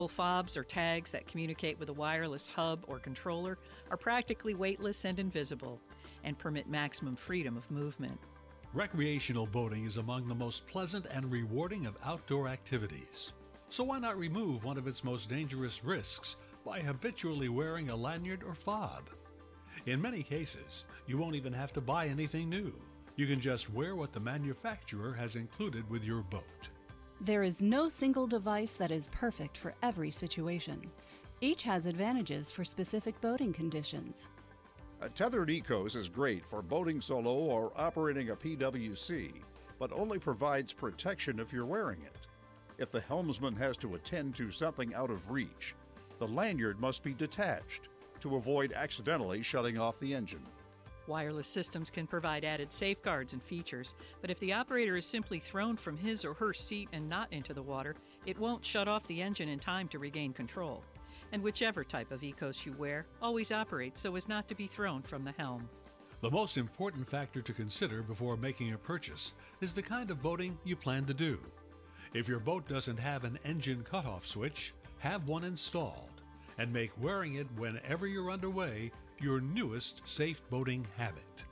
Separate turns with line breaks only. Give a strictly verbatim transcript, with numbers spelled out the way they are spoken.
Fobs or tags that communicate with a wireless hub or controller are practically weightless and invisible and permit maximum freedom of movement.
Recreational boating is among the most pleasant and rewarding of outdoor activities. So why not remove one of its most dangerous risks by habitually wearing a lanyard or fob? In many cases, you won't even have to buy anything new. You can just wear what the manufacturer has included with your boat.
There is no single device that is perfect for every situation. Each has advantages for specific boating conditions.
A tethered ECOS is great for boating solo or operating a P W C, but only provides protection if you're wearing it. If the helmsman has to attend to something out of reach, the lanyard must be detached to avoid accidentally shutting off the engine.
Wireless systems can provide added safeguards and features, but if the operator is simply thrown from his or her seat and not into the water, it won't shut off the engine in time to regain control. And whichever type of ECOS you wear, always operate so as not to be thrown from the helm.
The most important factor to consider before making a purchase is the kind of boating you plan to do. If your boat doesn't have an engine cutoff switch, have one installed, and make wearing it whenever you're underway your newest safe boating habit.